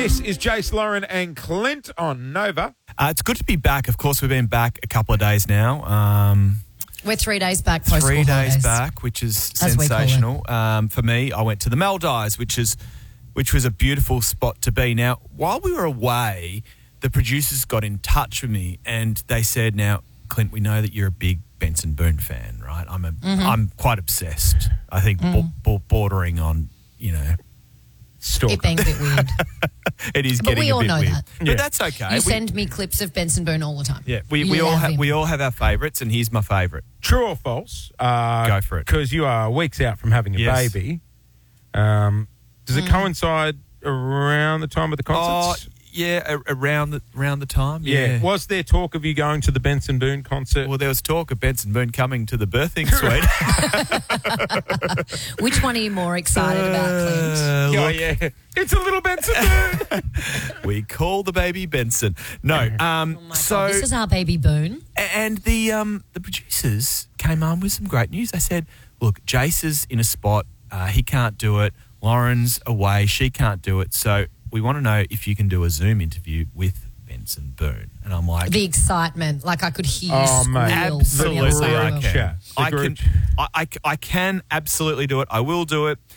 This is Jace, Lauren and Clint on Nova. It's good to be back. Of course, we've been back a couple of days now. We're 3 days back post-school 3 days holidays. back, which is As we call it. sensational. For me, I went to the Maldives, which was a beautiful spot to be. Now, while we were away, the producers got in touch with me and they said, now, Clint, we know that you're a big Benson Boone fan, right? I'm quite obsessed. I think bordering on, Stalker. It being a bit weird. it is But getting we a all bit know weird. that. But Yeah. that's okay. You send me clips of Benson Boone all the time. Yeah, You we all love him. have our favourites, and here's my favourite. True or false? Go for it. Because you are weeks out from having a Yes. baby. Does it coincide around the time of the concerts? Yeah, around the time. Yeah. Was there talk of you going to the Benson Boone concert? Well, there was talk of Benson Boone coming to the birthing suite. Which one are you more excited about, Clint? Oh, yeah. It's a little Benson Boone. We call the baby Benson. No, Oh my so God, this is our baby Boone. and the producers came on with some great news. They said, "Look, Jace is in a spot. He can't do it. Lauren's away. She can't do it. So we want to know if you can do a Zoom interview with Benson Boone." And I'm like, The excitement, like I could hear you Oh, squeal. mate. absolutely, from the I other can. chat. The I group can. I can absolutely do it. I will do it.